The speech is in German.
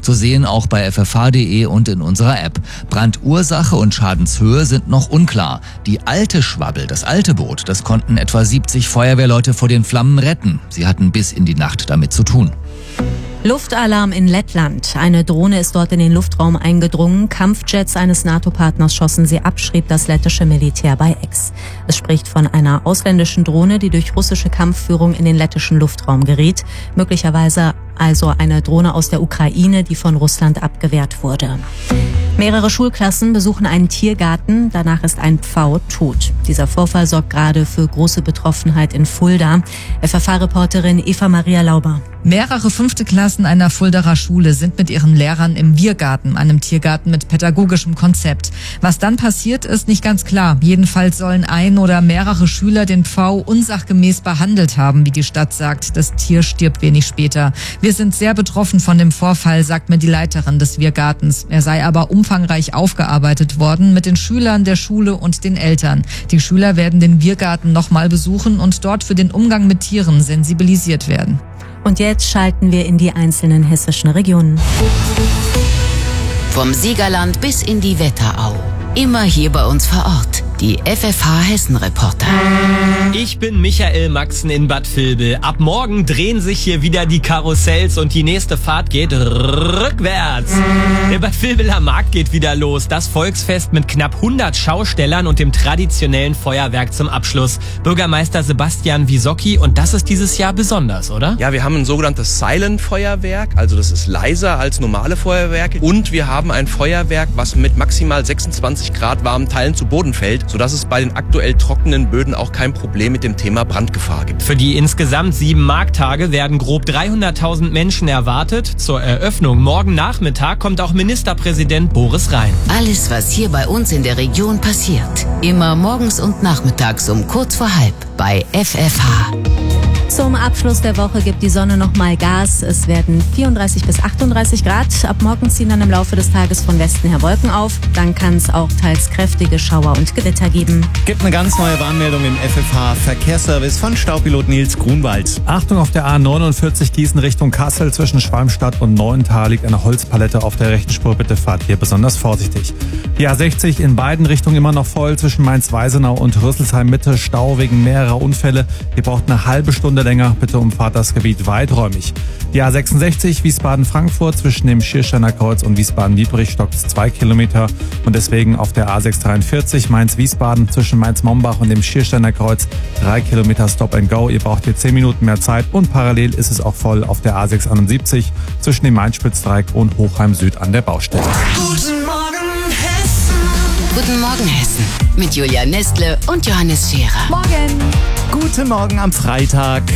Zu sehen auch bei ffh.de und in unserer App. Brandursache und Schadenshöhe sind noch unklar. Die alte Schwabbel, das alte Boot, das konnten etwa 70 Feuerwehrleute vor den Flammen retten. Sie hatten bis in die Nacht damit zu tun. Luftalarm in Lettland. Eine Drohne ist dort in den Luftraum eingedrungen. Kampfjets eines NATO-Partners schossen sie ab, schrieb das lettische Militär bei X. Es spricht von einer ausländischen Drohne, die durch russische Kampfführung in den lettischen Luftraum geriet. Möglicherweise also eine Drohne aus der Ukraine, die von Russland abgewehrt wurde. Mehrere Schulklassen besuchen einen Tiergarten. Danach ist ein Pfau tot. Dieser Vorfall sorgt gerade für große Betroffenheit in Fulda. FFH-Reporterin Eva-Maria Lauber. Mehrere 5. Klassen einer Fuldaer Schule sind mit ihren Lehrern im Wirgarten, einem Tiergarten mit pädagogischem Konzept. Was dann passiert, ist nicht ganz klar. Jedenfalls sollen ein oder mehrere Schüler den Pfau unsachgemäß behandelt haben, wie die Stadt sagt. Das Tier stirbt wenig später. Wir sind sehr betroffen von dem Vorfall, sagt mir die Leiterin des Wirgartens. Er sei aber umfangreich aufgearbeitet worden mit den Schülern der Schule und den Eltern. Die Schüler werden den Wirgarten nochmal besuchen und dort für den Umgang mit Tieren sensibilisiert werden. Und jetzt schalten wir in die einzelnen hessischen Regionen. Vom Siegerland bis in die Wetterau. Immer hier bei uns vor Ort. Die FFH-Hessen-Reporter. Ich bin Michael Maxen in Bad Vilbel. Ab morgen drehen sich hier wieder die Karussells und die nächste Fahrt geht rückwärts. Der Bad Vilbeler Markt geht wieder los. Das Volksfest mit knapp 100 Schaustellern und dem traditionellen Feuerwerk zum Abschluss. Bürgermeister Sebastian Wisocki, und das ist dieses Jahr besonders, oder? Ja, wir haben ein sogenanntes Silent-Feuerwerk, also das ist leiser als normale Feuerwerke. Und wir haben ein Feuerwerk, was mit maximal 26 Grad warmen Teilen zu Boden fällt, sodass es bei den aktuell trockenen Böden auch kein Problem mit dem Thema Brandgefahr gibt. Für die insgesamt 7 Markttage werden grob 300.000 Menschen erwartet. Zur Eröffnung morgen Nachmittag kommt auch Ministerpräsident Boris Rhein. Alles, was hier bei uns in der Region passiert. Immer morgens und nachmittags um kurz vor halb bei FFH. Zum Abschluss der Woche gibt die Sonne noch mal Gas. Es werden 34 bis 38 Grad. Ab morgen ziehen dann im Laufe des Tages von Westen her Wolken auf. Dann kann es auch teils kräftige Schauer und Gewitter geben. Gibt eine ganz neue Warnmeldung im FFH-Verkehrsservice von Staupilot Nils Grunwald. Achtung, auf der A49 Gießen Richtung Kassel zwischen Schwalmstadt und Neuental liegt eine Holzpalette auf der rechten Spur. Bitte fahrt hier besonders vorsichtig. Die A60 in beiden Richtungen immer noch voll zwischen Mainz-Weisenau und Rüsselsheim Mitte. Stau wegen mehrerer Unfälle. Ihr braucht eine halbe Stunde länger. Bitte umfahrt das Gebiet weiträumig. Die A66 Wiesbaden-Frankfurt zwischen dem Schiersteiner Kreuz und Wiesbaden-Diebrich stockt 2 Kilometer. Und deswegen auf der A643 Mainz-Wiesbaden zwischen Mainz-Mombach und dem Schiersteiner Kreuz 3 Kilometer Stop and Go. Ihr braucht hier 10 Minuten mehr Zeit. Und parallel ist es auch voll auf der A671 zwischen dem Main-Spitzdreieck und Hochheim Süd an der Baustelle. Guten Morgen Hessen. Guten Morgen Hessen. Mit Julia Nestle und Johannes Scherer. Morgen! Guten Morgen am Freitag.